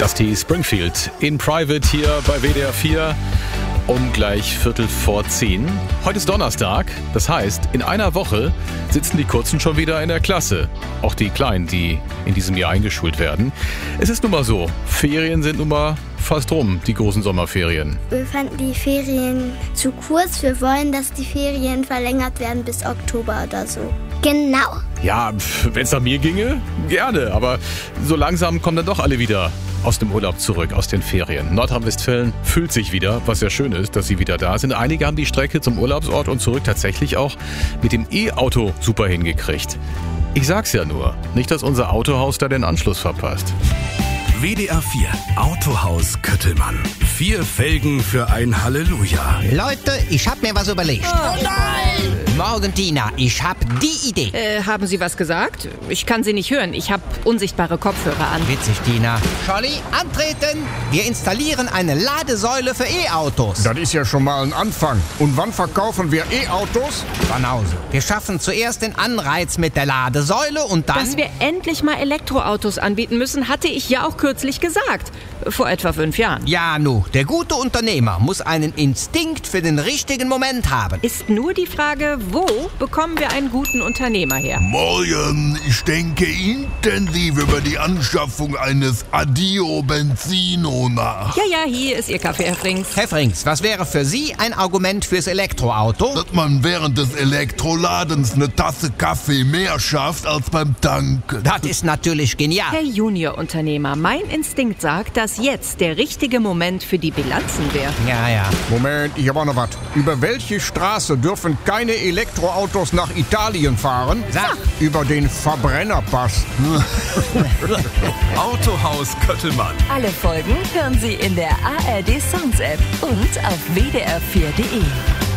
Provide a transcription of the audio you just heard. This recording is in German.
Dusty Springfield in Private hier bei WDR 4 um gleich 9:45. Heute ist Donnerstag, das heißt, in einer Woche sitzen die Kurzen schon wieder in der Klasse. Auch die Kleinen, die in diesem Jahr eingeschult werden. Es ist nun mal so, Ferien sind nun mal fast rum, die großen Sommerferien. Wir fanden die Ferien zu kurz. Wir wollen, dass die Ferien verlängert werden bis Oktober oder so. Genau. Ja, wenn es nach mir ginge, gerne. Aber so langsam kommen dann doch alle wieder aus dem Urlaub zurück, aus den Ferien. Nordrhein-Westfalen fühlt sich wieder, was ja schön ist, dass sie wieder da sind. Einige haben die Strecke zum Urlaubsort und zurück tatsächlich auch mit dem E-Auto super hingekriegt. Ich sag's ja nur, nicht, dass unser Autohaus da den Anschluss verpasst. WDR 4 Autohaus Köttelmann. 4 Felgen für ein Halleluja. Leute, ich hab mir was überlegt. Oh nein! Morgen, Tina, ich hab die Idee. Haben Sie was gesagt? Ich kann Sie nicht hören. Ich habe unsichtbare Kopfhörer an. Witzig, Tina. Scholli, antreten. Wir installieren eine Ladesäule für E-Autos. Das ist ja schon mal ein Anfang. Und wann verkaufen wir E-Autos? Banause. Wir schaffen zuerst den Anreiz mit der Ladesäule und dann... Dass wir endlich mal Elektroautos anbieten müssen, hatte ich ja auch kürzlich gesagt. Vor etwa 5 Jahren. Ja, nu, der gute Unternehmer muss einen Instinkt für den richtigen Moment haben. Ist nur die Frage, wo bekommen wir einen guten Unternehmer her? Morgen, ich denke intensiv über die Anschaffung eines Adio Benzino nach. Ja, hier ist Ihr Kaffee, Herr Frings. Herr Frings, was wäre für Sie ein Argument fürs Elektroauto? Dass man während des Elektroladens eine Tasse Kaffee mehr schafft als beim Tanken. Das ist natürlich genial. Herr Juniorunternehmer, mein Instinkt sagt, dass jetzt der richtige Moment für die Bilanzen wäre. Ja. Moment, ich hab auch noch was. Über welche Straße dürfen keine Elektroautos nach Italien fahren? Sag. Über den Verbrennerpass. Autohaus Köttelmann. Alle Folgen hören Sie in der ARD Sounds App und auf wdr4.de.